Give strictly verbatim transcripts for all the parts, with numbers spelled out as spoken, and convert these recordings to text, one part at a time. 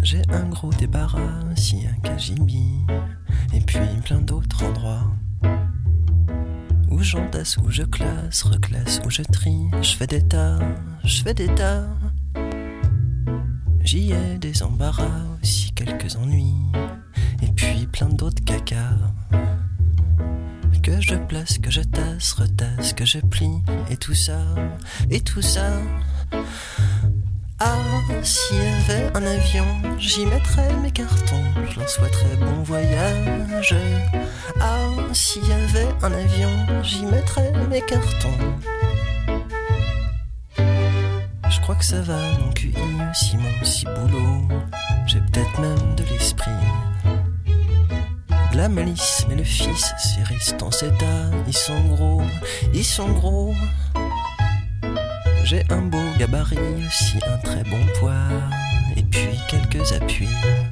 J'ai un gros débarras, si un cagibi, et puis plein d'autres endroits où j'entasse, où je classe, reclasse, où je trie. Je fais des tas, je fais des tas. J'y ai des embarras, aussi quelques ennuis, et puis plein d'autres caca que je place, que je tasse, retasse, que je plie, et tout ça, et tout ça. Ah, s'il y avait un avion, j'y mettrais mes cartons, je leur souhaiterais bon voyage. Ah, s'il y avait un avion, j'y mettrais mes cartons. Je crois que ça va, mon Q I aussi, mon ciboulot. J'ai peut-être même de l'esprit, de la malice, mais le fils, ces restants états, ils sont gros, ils sont gros. J'ai un beau gabarit, aussi un très bon poids, et puis quelques appuis.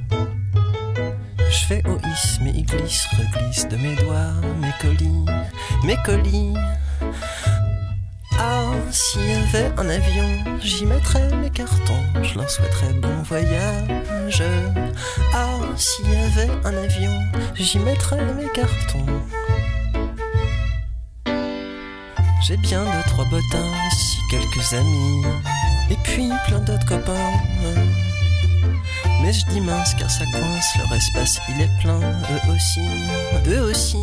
Je fais ois, mais il glisse, reglisse de mes doigts, mes colis, mes colis. Ah, s'il y avait un avion, j'y mettrais mes cartons, je leur souhaiterais bon voyage. Ah, s'il y avait un avion, j'y mettrais mes cartons. J'ai bien deux, trois bottins, si quelques amis, et puis plein d'autres copains. Mais je dis mince car ça coince, leur espace il est plein, eux aussi, eux aussi.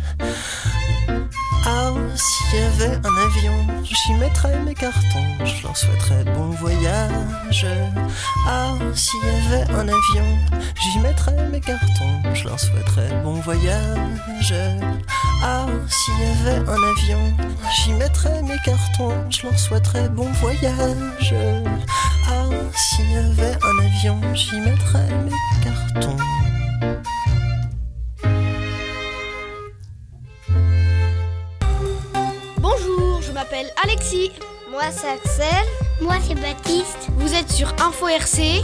Ah, s'il y avait un avion, j'y mettrais mes cartons, je leur souhaiterais bon voyage. Ah, s'il y avait un avion, j'y mettrais mes cartons, je leur souhaiterais bon voyage. Ah, s'il y avait un avion, j'y mettrais mes cartons, je leur souhaiterais bon voyage. Ah, s'il y avait un avion, j'y mettrais mes cartons. Bonjour, je m'appelle Alexis. Moi c'est Axel. Moi c'est Baptiste. Vous êtes sur Info R C.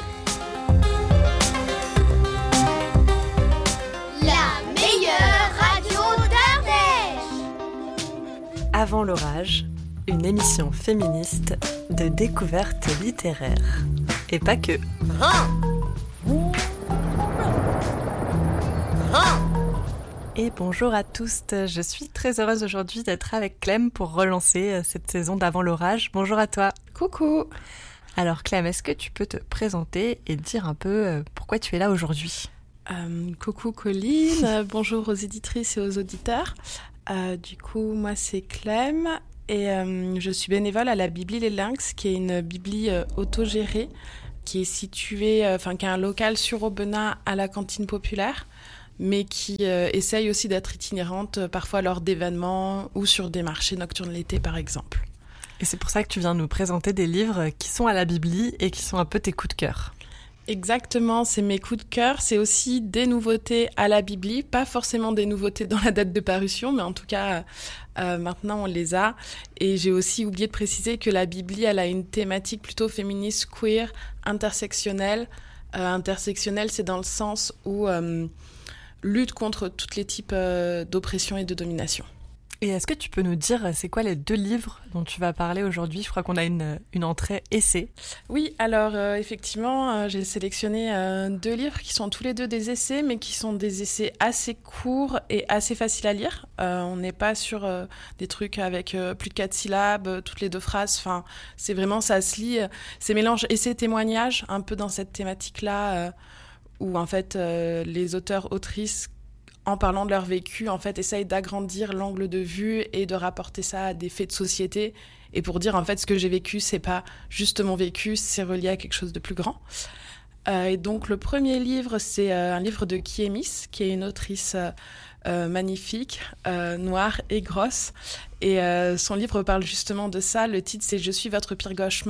La meilleure radio d'Ardèche. Avant l'orage, une émission féministe de découverte littéraire. Et pas que. Ah. Ah. Et bonjour à tous, je suis très heureuse aujourd'hui d'être avec Clem pour relancer cette saison d'Avant l'orage. Bonjour à toi. Coucou. Alors Clem, est-ce que tu peux te présenter et dire un peu pourquoi tu es là aujourd'hui ? euh, Coucou Colline, euh, bonjour aux éditrices et aux auditeurs. Euh, du coup, moi c'est Clem et euh, je suis bénévole à la Bibli Les Lynx, qui est une bibli euh, autogérée, qui est située, enfin euh, qui a un local sur Aubenas à la cantine populaire, mais qui euh, essaye aussi d'être itinérante, euh, parfois lors d'événements ou sur des marchés nocturnes l'été, par exemple. Et c'est pour ça que tu viens nous présenter des livres qui sont à la Bibli et qui sont un peu tes coups de cœur. Exactement, c'est mes coups de cœur. C'est aussi des nouveautés à la Bibli, pas forcément des nouveautés dans la date de parution, mais en tout cas, euh, maintenant on les a. Et j'ai aussi oublié de préciser que la Bibli, elle a une thématique plutôt féministe, queer, intersectionnelle. Euh, intersectionnelle, c'est dans le sens où... Euh, lutte contre tous les types euh, d'oppression et de domination. Et est-ce que tu peux nous dire, c'est quoi les deux livres dont tu vas parler aujourd'hui ? Je crois qu'on a une, une entrée essai. Oui, alors euh, effectivement, euh, j'ai sélectionné euh, deux livres qui sont tous les deux des essais, mais qui sont des essais assez courts et assez faciles à lire. Euh, on n'est pas sur euh, des trucs avec euh, plus de quatre syllabes, euh, toutes les deux phrases. Enfin, c'est vraiment, ça se lit. Euh, c'est mélange essai-témoignage, un peu dans cette thématique-là, euh, où en fait euh, les auteurs-autrices, en parlant de leur vécu, en fait essayent d'agrandir l'angle de vue et de rapporter ça à des faits de société, et pour dire en fait ce que j'ai vécu, c'est pas juste mon vécu, c'est relié à quelque chose de plus grand. Euh, et donc le premier livre, c'est euh, un livre de Kiemis, qui est une autrice euh, euh, magnifique, euh, noire et grosse, et euh, son livre parle justement de ça. Le titre, c'est « Je suis votre pire cauchemar ».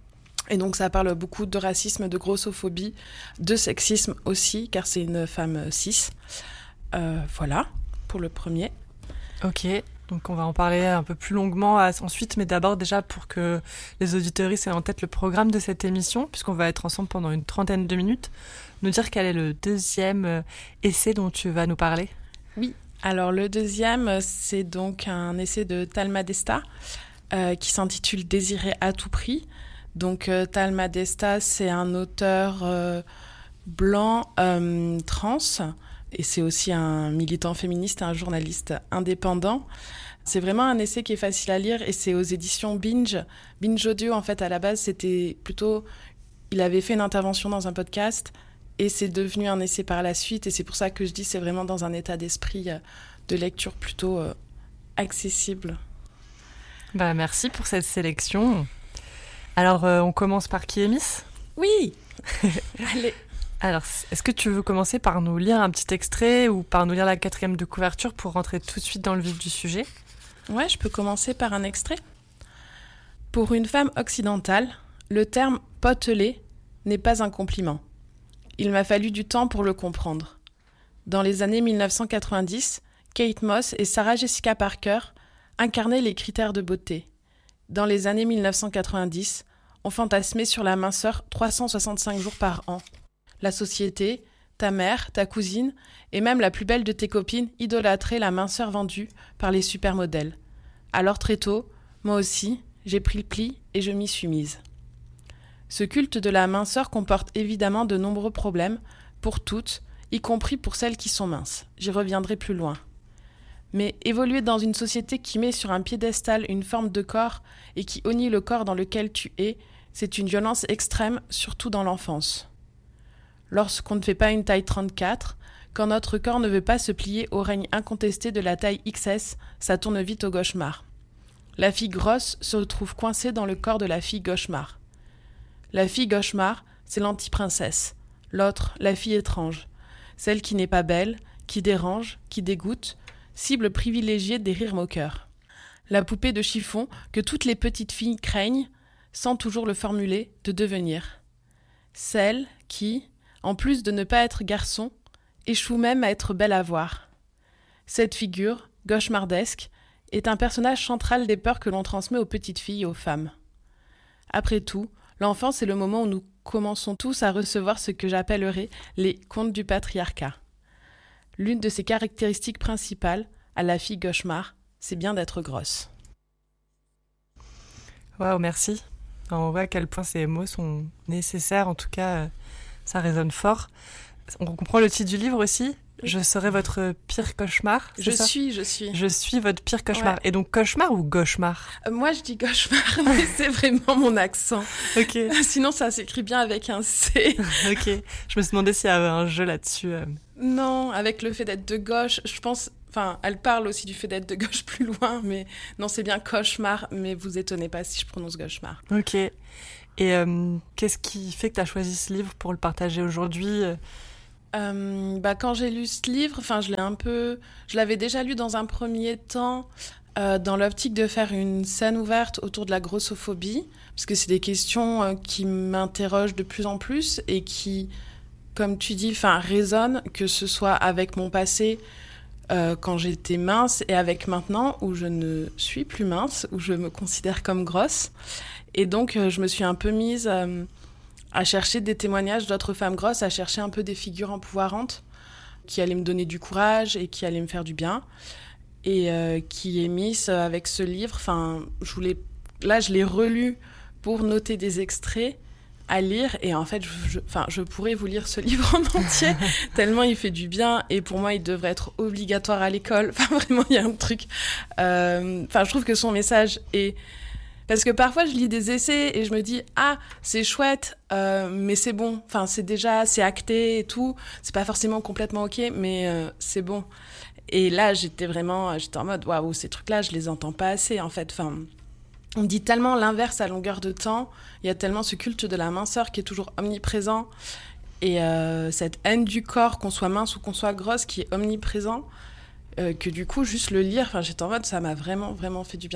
Et donc ça parle beaucoup de racisme, de grossophobie, de sexisme aussi, car c'est une femme cis. Euh, voilà, pour le premier. Ok, donc on va en parler un peu plus longuement ensuite, mais d'abord déjà pour que les auditeuristes aient en tête le programme de cette émission, puisqu'on va être ensemble pendant une trentaine de minutes, nous dire quel est le deuxième essai dont tu vas nous parler. Oui, alors le deuxième, c'est donc un essai de Talma Desta, euh, qui s'intitule « Désirer à tout prix ». Donc euh, Talma Desta, c'est un auteur euh, blanc, euh, trans, et c'est aussi un militant féministe et un journaliste indépendant. C'est vraiment un essai qui est facile à lire et c'est aux éditions Binge. Binge Audio, en fait, à la base, c'était plutôt... Il avait fait une intervention dans un podcast et c'est devenu un essai par la suite. Et c'est pour ça que je dis c'est vraiment dans un état d'esprit de lecture plutôt euh, accessible. Bah, merci pour cette sélection. Alors, euh, on commence par qui est Miss ? Oui. Allez. Alors, est-ce que tu veux commencer par nous lire un petit extrait ou par nous lire la quatrième de couverture pour rentrer tout de suite dans le vif du sujet ? Ouais, je peux commencer par un extrait. Pour une femme occidentale, le terme « potelé » n'est pas un compliment. Il m'a fallu du temps pour le comprendre. Dans les années dix-neuf cent quatre-vingt-dix, Kate Moss et Sarah Jessica Parker incarnaient les critères de beauté. Dans les années dix-neuf cent quatre-vingt-dix, on fantasmait sur la minceur trois cent soixante-cinq jours par an. La société, ta mère, ta cousine et même la plus belle de tes copines idolâtraient la minceur vendue par les supermodèles. Alors très tôt, moi aussi, j'ai pris le pli et je m'y suis mise. Ce culte de la minceur comporte évidemment de nombreux problèmes, pour toutes, y compris pour celles qui sont minces. J'y reviendrai plus loin. Mais évoluer dans une société qui met sur un piédestal une forme de corps et qui honnie le corps dans lequel tu es, c'est une violence extrême, surtout dans l'enfance. Lorsqu'on ne fait pas une taille trente-quatre, quand notre corps ne veut pas se plier au règne incontesté de la taille X S, ça tourne vite au cauchemar. La fille grosse se retrouve coincée dans le corps de la fille cauchemar. La fille cauchemar, c'est l'anti-princesse. L'autre, la fille étrange. Celle qui n'est pas belle, qui dérange, qui dégoûte, cible privilégiée des rires moqueurs. La poupée de chiffon que toutes les petites filles craignent, sans toujours le formuler, de devenir. Celle qui, en plus de ne pas être garçon, échoue même à être belle à voir. Cette figure, cauchemardesque, est un personnage central des peurs que l'on transmet aux petites filles et aux femmes. Après tout, l'enfance est le moment où nous commençons tous à recevoir ce que j'appellerais les contes du patriarcat. L'une de ses caractéristiques principales, à la fille cauchemar, c'est bien d'être grosse. Waouh, merci. On voit à quel point ces mots sont nécessaires, en tout cas, ça résonne fort. On comprend le titre du livre aussi. Je serai votre pire cauchemar. Je ça suis, je suis. Je suis votre pire cauchemar. Ouais. Et donc cauchemar ou gauchemar ? euh, Moi, je dis cauchemar, mais c'est vraiment mon accent. Ok. Sinon, ça s'écrit bien avec un C. Ok. Je me suis demandé s'il y avait un jeu là-dessus. Euh... Non, avec le fait d'être de gauche, je pense... Enfin, elle parle aussi du fait d'être de gauche plus loin, mais non, c'est bien cauchemar, mais vous étonnez pas si je prononce cauchemar. Ok. Et euh, qu'est-ce qui fait que tu as choisi ce livre pour le partager aujourd'hui ? Euh, bah, quand j'ai lu ce livre, enfin, je l'ai un peu, je l'avais déjà lu dans un premier temps, euh, dans l'optique de faire une scène ouverte autour de la grossophobie, parce que c'est des questions euh, qui m'interrogent de plus en plus et qui, comme tu dis, enfin, résonnent, que ce soit avec mon passé euh, quand j'étais mince et avec maintenant où je ne suis plus mince, où je me considère comme grosse, et donc euh, je me suis un peu mise euh, à chercher des témoignages d'autres femmes grosses, à chercher un peu des figures empouvoirantes qui allaient me donner du courage et qui allaient me faire du bien. Et euh, qui est Miss avec ce livre. Enfin, je voulais... Là, je l'ai relu pour noter des extraits à lire. Et en fait, je, je... Enfin, je pourrais vous lire ce livre en entier, tellement il fait du bien. Et pour moi, il devrait être obligatoire à l'école. Enfin, vraiment, il y a un truc... Euh... Enfin, je trouve que son message est... Parce que parfois, je lis des essais et je me dis « Ah, c'est chouette, euh, mais c'est bon. Enfin, c'est déjà, c'est acté et tout. C'est pas forcément complètement OK, mais euh, c'est bon. » Et là, j'étais vraiment... J'étais en mode « Waouh, ces trucs-là, je les entends pas assez, en fait. » Enfin, on me dit tellement l'inverse à longueur de temps. Il y a tellement ce culte de la minceur qui est toujours omniprésent. Et euh, cette haine du corps, qu'on soit mince ou qu'on soit grosse, qui est omniprésent, euh, que du coup, juste le lire, enfin, j'étais en mode « Ça m'a vraiment, vraiment fait du bien. »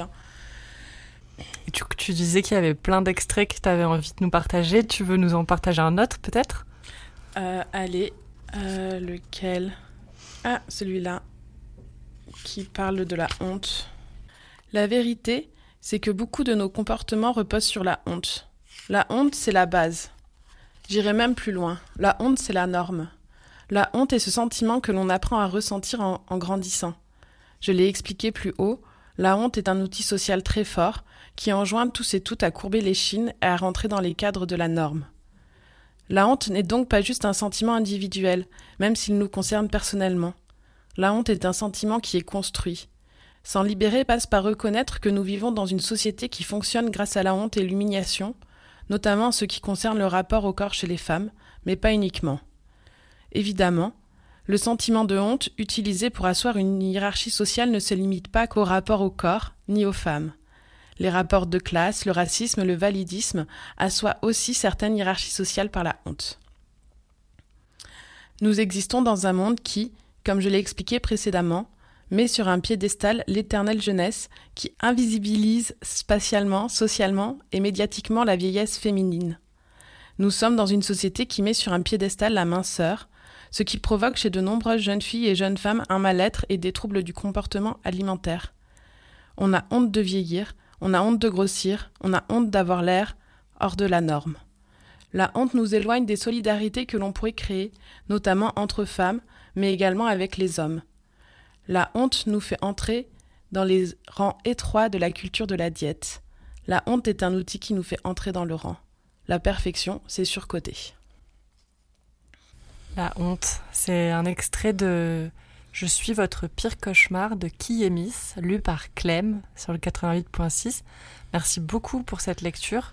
Et tu, tu disais qu'il y avait plein d'extraits que tu avais envie de nous partager. Tu veux nous en partager un autre, peut-être ? euh, Allez, euh, lequel ? Ah, celui-là, qui parle de la honte. La vérité, c'est que beaucoup de nos comportements reposent sur la honte. La honte, c'est la base. J'irai même plus loin. La honte, c'est la norme. La honte est ce sentiment que l'on apprend à ressentir en, en grandissant. Je l'ai expliqué plus haut, la honte est un outil social très fort qui enjoint tous et toutes à courber l'échine et à rentrer dans les cadres de la norme. La honte n'est donc pas juste un sentiment individuel, même s'il nous concerne personnellement. La honte est un sentiment qui est construit. S'en libérer passe par reconnaître que nous vivons dans une société qui fonctionne grâce à la honte et l'humiliation, notamment en ce qui concerne le rapport au corps chez les femmes, mais pas uniquement. Évidemment, le sentiment de honte utilisé pour asseoir une hiérarchie sociale ne se limite pas qu'au rapport au corps, ni aux femmes. Les rapports de classe, le racisme, le validisme assoient aussi certaines hiérarchies sociales par la honte. Nous existons dans un monde qui, comme je l'ai expliqué précédemment, met sur un piédestal l'éternelle jeunesse qui invisibilise spatialement, socialement et médiatiquement la vieillesse féminine. Nous sommes dans une société qui met sur un piédestal la minceur, ce qui provoque chez de nombreuses jeunes filles et jeunes femmes un mal-être et des troubles du comportement alimentaire. On a honte de vieillir, on a honte de grossir, on a honte d'avoir l'air hors de la norme. La honte nous éloigne des solidarités que l'on pourrait créer, notamment entre femmes, mais également avec les hommes. La honte nous fait entrer dans les rangs étroits de la culture de la diète. La honte est un outil qui nous fait entrer dans le rang. La perfection, c'est surcoté. La honte, c'est un extrait de « Je suis votre pire cauchemar » de Qui est Miss, lu par Clem sur le quatre-vingt-huit point six. Merci beaucoup pour cette lecture.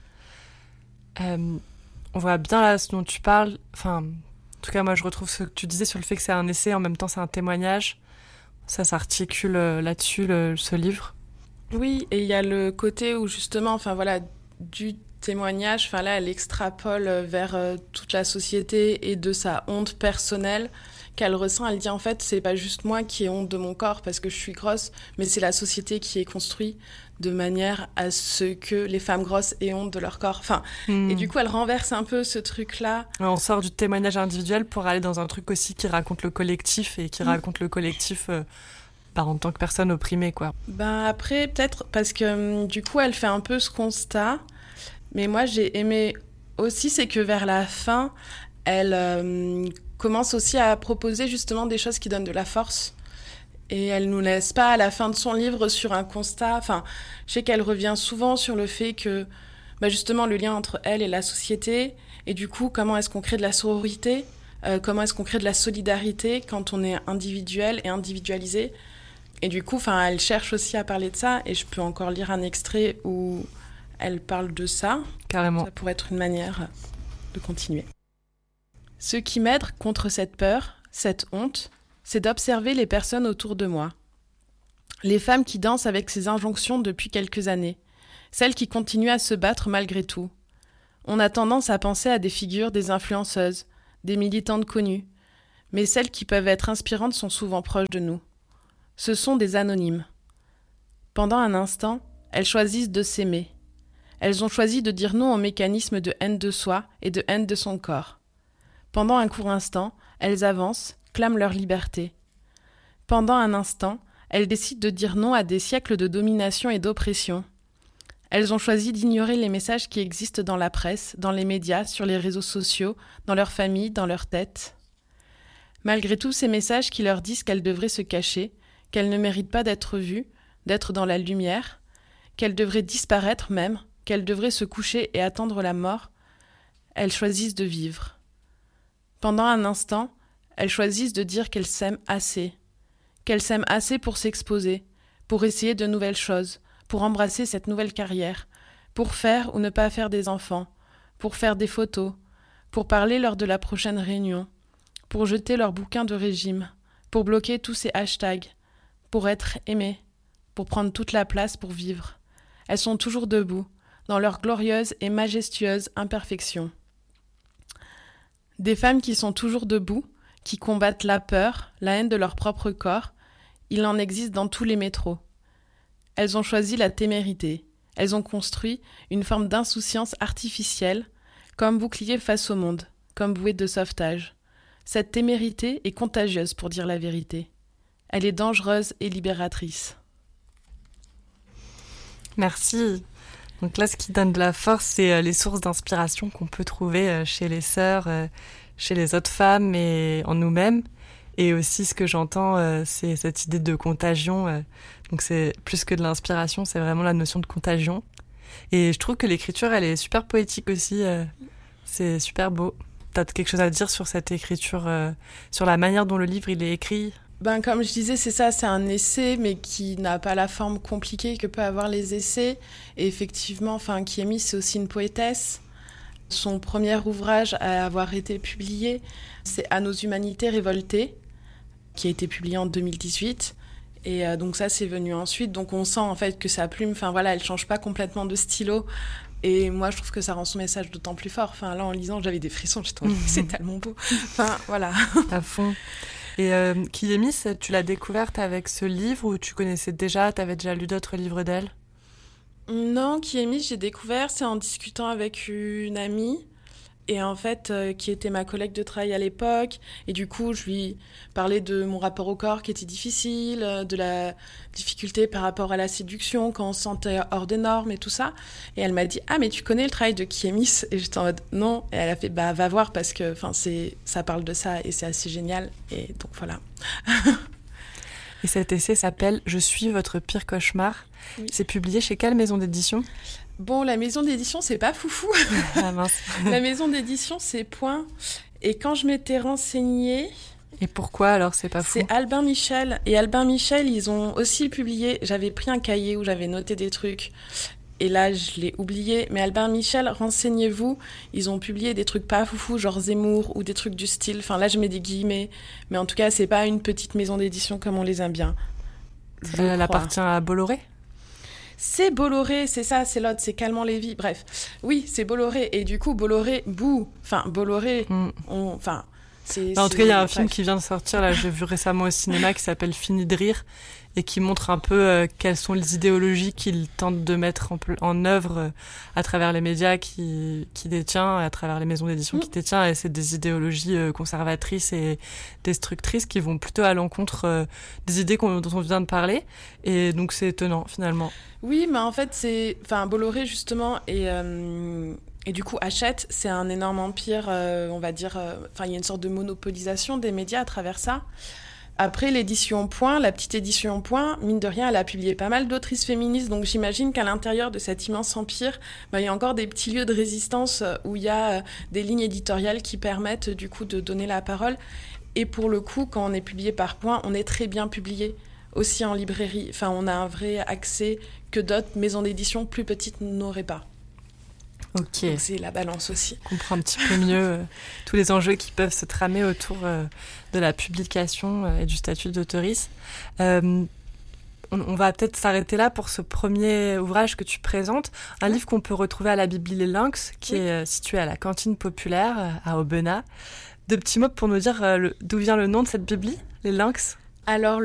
Euh, on voit bien là ce dont tu parles. Enfin, en tout cas, moi, je retrouve ce que tu disais sur le fait que c'est un essai, en même temps, c'est un témoignage. Ça s'articule là-dessus, le, ce livre. Oui, et il y a le côté où, justement, enfin voilà, du témoignage, enfin là, elle extrapole vers euh, toute la société et de sa honte personnelle qu'elle ressent. Elle dit en fait, c'est pas juste moi qui ai honte de mon corps parce que je suis grosse, mais c'est la société qui est construite de manière à ce que les femmes grosses aient honte de leur corps. Enfin, mmh. Et du coup, elle renverse un peu ce truc-là. On sort du témoignage individuel pour aller dans un truc aussi qui raconte le collectif et qui mmh. raconte le collectif euh, bah, en tant que personne opprimée, quoi. Ben après, peut-être parce que du coup, elle fait un peu ce constat. Mais moi, j'ai aimé aussi, c'est que vers la fin, elle euh, commence aussi à proposer justement des choses qui donnent de la force. Et elle nous laisse pas à la fin de son livre sur un constat. Enfin, je sais qu'elle revient souvent sur le fait que, bah justement, le lien entre elle et la société. Et du coup, comment est-ce qu'on crée de la sororité ? euh, Comment est-ce qu'on crée de la solidarité quand on est individuel et individualisé ? Et du coup, enfin, elle cherche aussi à parler de ça. Et je peux encore lire un extrait où elle parle de ça. Carrément. Ça pourrait être une manière de continuer. Ce qui m'aide contre cette peur, cette honte, c'est d'observer les personnes autour de moi. Les femmes qui dansent avec ces injonctions depuis quelques années. Celles qui continuent à se battre malgré tout. On a tendance à penser à des figures, des influenceuses, des militantes connues. Mais celles qui peuvent être inspirantes sont souvent proches de nous. Ce sont des anonymes. Pendant un instant, elles choisissent de s'aimer. Elles ont choisi de dire non au mécanisme de haine de soi et de haine de son corps. Pendant un court instant, elles avancent, clament leur liberté. Pendant un instant, elles décident de dire non à des siècles de domination et d'oppression. Elles ont choisi d'ignorer les messages qui existent dans la presse, dans les médias, sur les réseaux sociaux, dans leur famille, dans leur tête. Malgré tous ces messages qui leur disent qu'elles devraient se cacher, qu'elles ne méritent pas d'être vues, d'être dans la lumière, qu'elles devraient disparaître même, qu'elles devraient se coucher et attendre la mort, elles choisissent de vivre. Pendant un instant, elles choisissent de dire qu'elles s'aiment assez, qu'elles s'aiment assez pour s'exposer, pour essayer de nouvelles choses, pour embrasser cette nouvelle carrière, pour faire ou ne pas faire des enfants, pour faire des photos, pour parler lors de la prochaine réunion, pour jeter leur bouquin de régime, pour bloquer tous ces hashtags, pour être aimées, pour prendre toute la place pour vivre. Elles sont toujours debout, dans leur glorieuse et majestueuse imperfection. Des femmes qui sont toujours debout, qui combattent la peur, la haine de leur propre corps, il en existe dans tous les métros. Elles ont choisi la témérité. Elles ont construit une forme d'insouciance artificielle, comme bouclier face au monde, comme bouée de sauvetage. Cette témérité est contagieuse pour dire la vérité. Elle est dangereuse et libératrice. Merci. Donc là, ce qui donne de la force, c'est les sources d'inspiration qu'on peut trouver chez les sœurs, chez les autres femmes et en nous-mêmes. Et aussi, ce que j'entends, c'est cette idée de contagion. Donc c'est plus que de l'inspiration, c'est vraiment la notion de contagion. Et je trouve que l'écriture, elle est super poétique aussi. C'est super beau. t'as quelque chose à dire sur cette écriture, euh, sur la manière dont le livre il est écrit? Ben, comme je disais, c'est ça, c'est un essai, mais qui n'a pas la forme compliquée que peuvent avoir les essais. Et effectivement, enfin, Kyemi, c'est aussi une poétesse. Son premier ouvrage à avoir été publié, c'est « À nos humanités révoltées », qui a été publié en deux mille dix-huit. Et euh, donc ça, c'est venu ensuite. Donc on sent en fait que sa plume, enfin voilà, elle change pas complètement de stylo. Et moi, je trouve que ça rend son message d'autant plus fort. Enfin là, en lisant, j'avais des frissons. J'étais en mode, c'est tellement beau. Enfin voilà. À fond. Et euh, Kyemi, tu l'as découverte avec ce livre ou tu connaissais déjà, tu avais déjà lu d'autres livres d'elle? Non, Kyemi, j'ai découvert, c'est en discutant avec une amie. Et en fait, euh, qui était ma collègue de travail à l'époque. Et du coup, je lui parlais de mon rapport au corps qui était difficile, de la difficulté par rapport à la séduction, quand on se sentait hors des normes et tout ça. Et elle m'a dit « Ah, mais tu connais le travail de Kyemi ?» Et j'étais en mode « Non ». Et elle a fait « Bah, va voir parce que c'est, ça parle de ça et c'est assez génial. » Et donc, voilà. Et cet essai s'appelle « Je suis votre pire cauchemar ». Oui. C'est publié chez quelle maison d'édition ? Bon, la maison d'édition, c'est pas foufou. Ah mince. La maison d'édition, c'est Point. Et quand je m'étais renseignée... Et pourquoi alors c'est pas fou ? C'est Albin Michel. Et Albin Michel, ils ont aussi publié... J'avais pris un cahier où j'avais noté des trucs. Et là, je l'ai oublié. Mais Albin Michel, renseignez-vous. Ils ont publié des trucs pas foufou, genre Zemmour, ou des trucs du style. Enfin, là, je mets des guillemets. Mais en tout cas, c'est pas une petite maison d'édition comme on les aime bien. Elle appartient à Bolloré ? C'est Bolloré, c'est ça, c'est l'autre, c'est Calment Lévy, bref. Oui, c'est Bolloré, et du coup, Bolloré, bouh, enfin, Bolloré, mm. on, enfin... C'est, en c'est, tout cas, il y a un bref. film qui vient de sortir, là, j'ai vu récemment au cinéma, qui s'appelle Fini de rire, et qui montre un peu euh, quelles sont les idéologies qu'il tente de mettre en, en œuvre euh, à travers les médias qui, qui détient, à travers les maisons d'édition mmh. qui détient, et c'est des idéologies euh, conservatrices et destructrices qui vont plutôt à l'encontre euh, des idées qu'on, dont on vient de parler, et donc c'est étonnant, finalement. Oui, mais en fait, c'est... Enfin, Bolloré, justement, et... Euh... Et du coup, Hachette, c'est un énorme empire, euh, on va dire... Enfin, euh, il y a une sorte de monopolisation des médias à travers ça. Après, l'édition Point, la petite édition Point, mine de rien, elle a publié pas mal d'autrices féministes. Donc, j'imagine qu'à l'intérieur de cet immense empire, bah, il y a encore des petits lieux de résistance où il y a euh, des lignes éditoriales qui permettent, du coup, de donner la parole. Et pour le coup, quand on est publié par Point, on est très bien publié, aussi en librairie. Enfin, on a un vrai accès que d'autres maisons d'édition plus petites n'auraient pas. Ok. Donc c'est la balance aussi. On comprend un petit peu mieux euh, tous les enjeux qui peuvent se tramer autour euh, de la publication euh, et du statut d'autrice. Euh, on, on va peut-être s'arrêter là pour ce premier ouvrage que tu présentes, un livre qu'on peut retrouver à la Bibli Les Lynx, qui oui. est euh, situé à la cantine populaire euh, à Aubenas. Deux petits mots pour nous dire euh, le, d'où vient le nom de cette Bibli, Les Lynx ? Alors